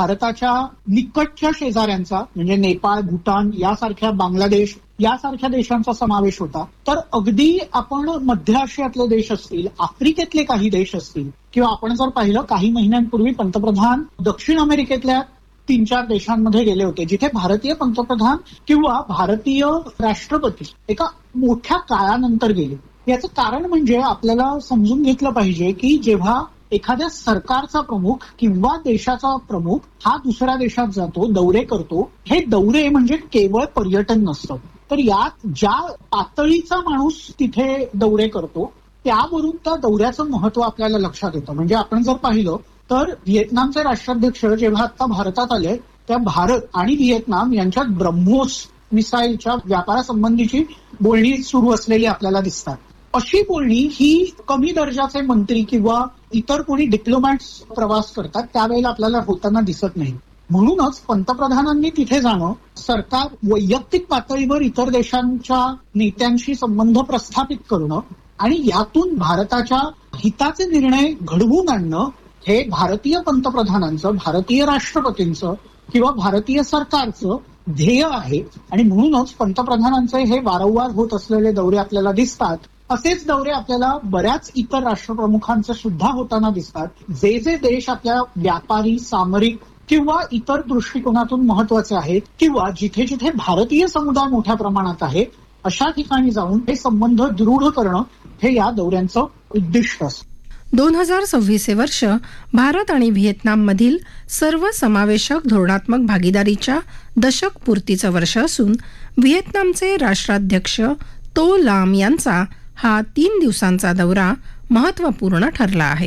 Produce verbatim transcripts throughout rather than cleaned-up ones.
भारताच्या निकटच्या शेजाऱ्यांचा म्हणजे नेपाळ, भूतान यासारख्या, बांगलादेश यासारख्या देशांचा समावेश होता. तर अगदी आपण मध्य आशियातले देश असतील, आफ्रिकेतले काही देश असतील, किंवा आपण जर पाहिलं काही महिन्यांपूर्वी पंतप्रधान दक्षिण अमेरिकेतल्या तीन चार देशांमध्ये गेले होते, जिथे भारतीय पंतप्रधान किंवा भारतीय राष्ट्रपती एका मोठ्या काळानंतर गेले. याचं कारण म्हणजे आपल्याला समजून घेतलं पाहिजे की जेव्हा एखाद्या सरकारचा प्रमुख किंवा देशाचा प्रमुख हा दुसऱ्या देशात जातो, दौरे करतो, हे दौरे म्हणजे केवळ पर्यटन नसतं. तर यात ज्या पातळीचा माणूस तिथे दौरे करतो त्यावरून त्या दौऱ्याचं महत्व आपल्याला लक्षात येतं. म्हणजे आपण जर पाहिलं तर व्हिएतनामचे राष्ट्राध्यक्ष जेव्हा आता भारतात आले, त्या भारत आणि व्हिएतनाम यांच्यात ब्रह्मोस मिसाईलच्या व्यापारासंबंधीची बोलणी सुरू असलेली आपल्याला दिसतात. अशी बोलणी ही कमी दर्जाचे मंत्री किंवा इतर कोणी डिप्लोमॅट्स प्रवास करतात त्यावेळेला आपल्याला होताना दिसत नाही. म्हणूनच पंतप्रधानांनी तिथे जाणं, सरकार वैयक्तिक पातळीवर इतर देशांच्या नेत्यांशी संबंध प्रस्थापित करणं आणि यातून भारताच्या हिताचे निर्णय घडवून आणणं हे भारतीय पंतप्रधानांचं, भारतीय राष्ट्रपतींचं किंवा भारतीय सरकारचं ध्येय आहे. आणि म्हणूनच पंतप्रधानांचे हे वारंवार होत असलेले दौरे आपल्याला दिसतात. असेच दौरे आपल्याला बऱ्याच इतर राष्ट्रप्रमुखांचे सुद्धा होताना दिसतात. जे जे देश आपल्या व्यापारी, सामरिक किंवा इतर दृष्टिकोनातून महत्वाचे आहेत किंवा जिथे जिथे भारतीय समुदाय मोठ्या प्रमाणात आहे, अशा ठिकाणी जाऊन हे संबंध दृढ करणं हे या दौऱ्यांचं उद्दिष्ट असतं. दोन हजार सव्वीस हे वर्ष भारत आणि व्हिएतनाममधील सर्वसमावेशक धोरणात्मक भागीदारीच्या दशक पूर्तीचं वर्ष असून व्हिएतनामचे राष्ट्राध्यक्ष तो लाम यांचा हा तीन दिवसांचा दौरा महत्त्वपूर्ण ठरला आहे.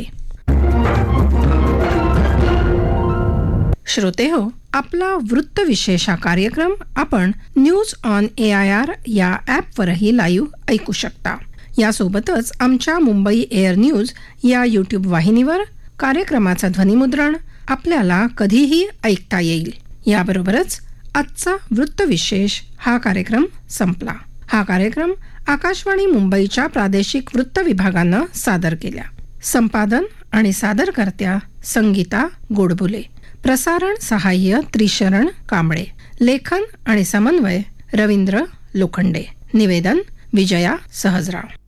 श्रोतेहो, आपला वृत्तविशेष हा कार्यक्रम आपण news on A I R या ॲपवरही लाईव्ह ऐकू शकता. यासोबतच आमच्या मुंबई एअर न्यूज या यूट्यूब वाहिनीवर कार्यक्रमाचं ध्वनिमुद्रण आपल्याला कधीही ऐकता येईल. याबरोबरच आजचा वृत्तविशेष हा कार्यक्रम संपला. हा कार्यक्रम आकाशवाणी मुंबईच्या प्रादेशिक वृत्त विभागानं सादर केला. संपादन आणि सादरकर्त्या संगीता गोडबोले. प्रसारण सहाय्य त्रिशरण कांबळे. लेखन आणि समन्वय रवींद्र लोखंडे. निवेदन विजया सहजराव.